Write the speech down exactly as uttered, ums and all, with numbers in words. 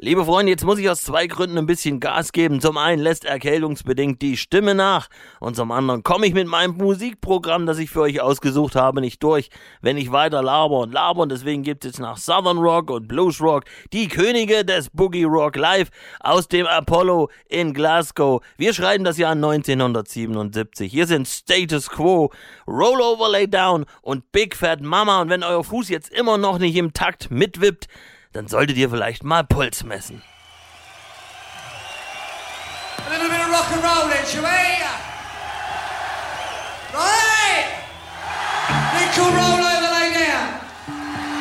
Liebe Freunde, jetzt muss ich aus zwei Gründen ein bisschen Gas geben. Zum einen lässt erkältungsbedingt die Stimme nach und zum anderen komme ich mit meinem Musikprogramm, das ich für euch ausgesucht habe, nicht durch, wenn ich weiter laber und laber. Und deswegen gibt es nach Southern Rock und Blues Rock die Könige des Boogie Rock live aus dem Apollo in Glasgow. Wir schreiben das Jahr neunzehnhundertsiebenundsiebzig. Hier sind Status Quo, Roll Over, Lay Down und Big Fat Mama. Und wenn euer Fuß jetzt immer noch nicht im Takt mitwippt, dann solltet ihr vielleicht mal Puls messen. A little bit of rock and roll then, shall we? Right! Nickel roll over.